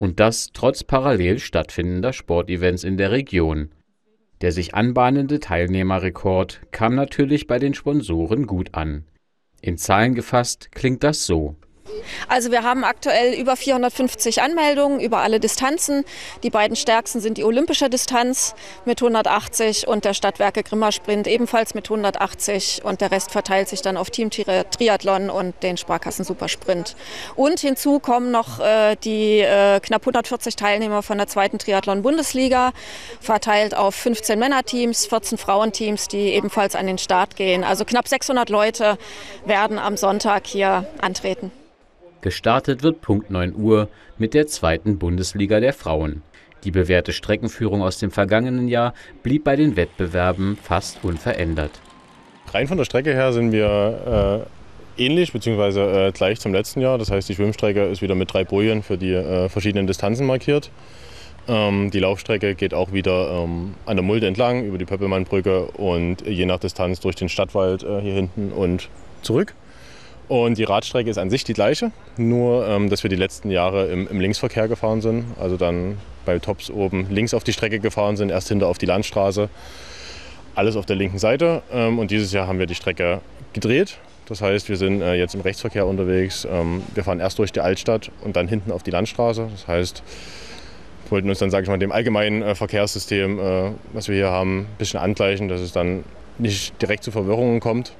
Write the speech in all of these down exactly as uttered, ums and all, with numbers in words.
Und das trotz parallel stattfindender Sportevents in der Region. Der sich anbahnende Teilnehmerrekord kam natürlich bei den Sponsoren gut an. In Zahlen gefasst klingt das so. Also wir haben aktuell über vierhundertfünfzig Anmeldungen über alle Distanzen. Die beiden stärksten sind die olympische Distanz mit hundertachtzig und der Stadtwerke Grimma Sprint ebenfalls mit hundertachtzig. Und der Rest verteilt sich dann auf Team Triathlon und den Sparkassen Supersprint. Und hinzu kommen noch äh, die äh, knapp hundertvierzig Teilnehmer von der zweiten Triathlon-Bundesliga, verteilt auf fünfzehn Männerteams, vierzehn Frauenteams, die ebenfalls an den Start gehen. Also knapp sechshundert Leute werden am Sonntag hier antreten. Gestartet wird Punkt neun Uhr mit der zweiten Bundesliga der Frauen. Die bewährte Streckenführung aus dem vergangenen Jahr blieb bei den Wettbewerben fast unverändert. Rein von der Strecke her sind wir äh, ähnlich bzw. Äh, gleich zum letzten Jahr. Das heißt, die Schwimmstrecke ist wieder mit drei Bojen für die äh, verschiedenen Distanzen markiert. Ähm, die Laufstrecke geht auch wieder ähm, an der Mulde entlang über die Pöppelmannbrücke und je nach Distanz durch den Stadtwald äh, hier hinten und zurück. Und die Radstrecke ist an sich die gleiche, nur ähm, dass wir die letzten Jahre im, im Linksverkehr gefahren sind. Also dann bei Tops oben links auf die Strecke gefahren sind, erst hinter auf die Landstraße. Alles auf der linken Seite. Ähm, und dieses Jahr haben wir die Strecke gedreht. Das heißt, wir sind äh, jetzt im Rechtsverkehr unterwegs. Ähm, wir fahren erst durch die Altstadt und dann hinten auf die Landstraße. Das heißt, wir wollten uns dann, sage ich mal, dem allgemeinen äh, Verkehrssystem, äh, was wir hier haben, ein bisschen angleichen, dass es dann nicht direkt zu Verwirrungen kommt.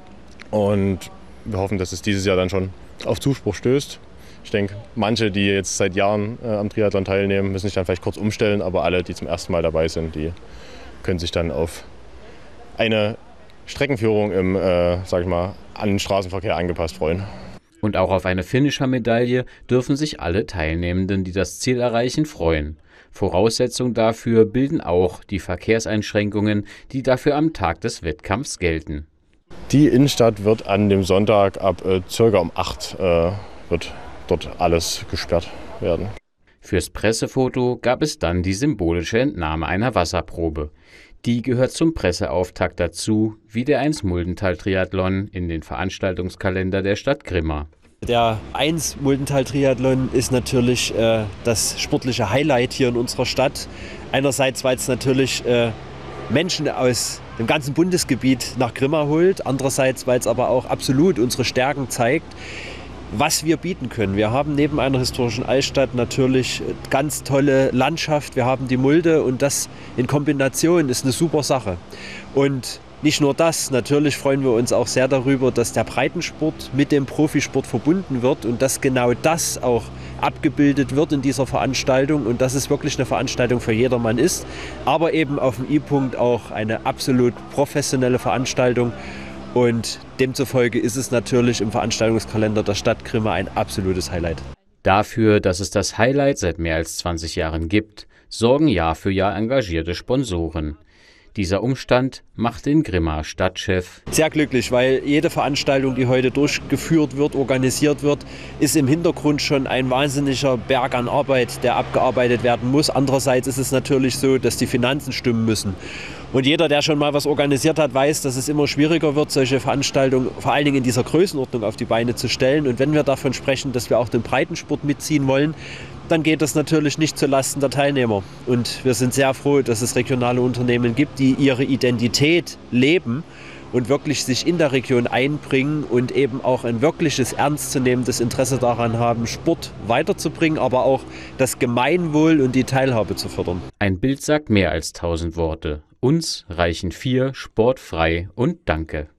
Und wir hoffen, dass es dieses Jahr dann schon auf Zuspruch stößt. Ich denke, manche, die jetzt seit Jahren äh, am Triathlon teilnehmen, müssen sich dann vielleicht kurz umstellen, aber alle, die zum ersten Mal dabei sind, die können sich dann auf eine Streckenführung im, äh, sag ich mal, an den Straßenverkehr angepasst freuen. Und auch auf eine Finisher-Medaille dürfen sich alle Teilnehmenden, die das Ziel erreichen, freuen. Voraussetzung dafür bilden auch die Verkehrseinschränkungen, die dafür am Tag des Wettkampfs gelten. Die Innenstadt wird an dem Sonntag ab äh, circa um acht äh, wird dort alles gesperrt werden. Fürs Pressefoto gab es dann die symbolische Entnahme einer Wasserprobe. Die gehört zum Presseauftakt dazu, wie der eins Muldental-Triathlon in den Veranstaltungskalender der Stadt Grimma. Der eins Muldental-Triathlon ist natürlich äh, das sportliche Highlight hier in unserer Stadt. Einerseits, weil es natürlich äh, Menschen aus dem ganzen Bundesgebiet nach Grimma holt. Andererseits, weil es aber auch absolut unsere Stärken zeigt, was wir bieten können. Wir haben neben einer historischen Altstadt natürlich ganz tolle Landschaft. Wir haben die Mulde und das in Kombination ist eine super Sache. Und nicht nur das, natürlich freuen wir uns auch sehr darüber, dass der Breitensport mit dem Profisport verbunden wird und dass genau das auch abgebildet wird in dieser Veranstaltung und dass es wirklich eine Veranstaltung für jedermann ist, aber eben auf dem I-Punkt auch eine absolut professionelle Veranstaltung und demzufolge ist es natürlich im Veranstaltungskalender der Stadt Grimma ein absolutes Highlight. Dafür, dass es das Highlight seit mehr als zwanzig Jahren gibt, sorgen Jahr für Jahr engagierte Sponsoren. Dieser Umstand macht den Grimma Stadtchef sehr glücklich, weil jede Veranstaltung, die heute durchgeführt wird, organisiert wird, ist im Hintergrund schon ein wahnsinniger Berg an Arbeit, der abgearbeitet werden muss. Andererseits ist es natürlich so, dass die Finanzen stimmen müssen. Und jeder, der schon mal was organisiert hat, weiß, dass es immer schwieriger wird, solche Veranstaltungen vor allen Dingen in dieser Größenordnung auf die Beine zu stellen. Und wenn wir davon sprechen, dass wir auch den Breitensport mitziehen wollen, dann geht das natürlich nicht zulasten der Teilnehmer. Und wir sind sehr froh, dass es regionale Unternehmen gibt, die ihre Identität leben und wirklich sich in der Region einbringen und eben auch ein wirkliches, ernstzunehmendes Interesse daran haben, Sport weiterzubringen, aber auch das Gemeinwohl und die Teilhabe zu fördern. Ein Bild sagt mehr als tausend Worte. Uns reichen vier: sportfrei und Danke.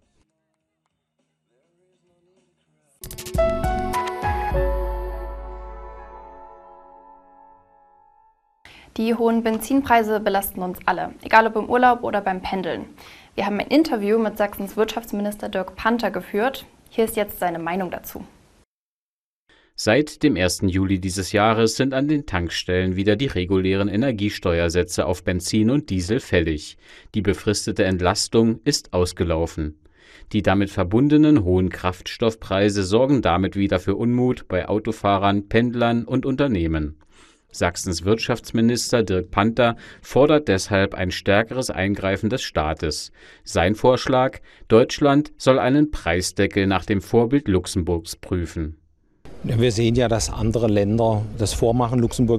Die hohen Benzinpreise belasten uns alle, egal ob im Urlaub oder beim Pendeln. Wir haben ein Interview mit Sachsens Wirtschaftsminister Dirk Panther geführt. Hier ist jetzt seine Meinung dazu. Seit dem ersten Juli dieses Jahres sind an den Tankstellen wieder die regulären Energiesteuersätze auf Benzin und Diesel fällig. Die befristete Entlastung ist ausgelaufen. Die damit verbundenen hohen Kraftstoffpreise sorgen damit wieder für Unmut bei Autofahrern, Pendlern und Unternehmen. Sachsens Wirtschaftsminister Dirk Panther fordert deshalb ein stärkeres Eingreifen des Staates. Sein Vorschlag: Deutschland soll einen Preisdeckel nach dem Vorbild Luxemburgs prüfen. Wir sehen ja, dass andere Länder das vormachen. Luxemburg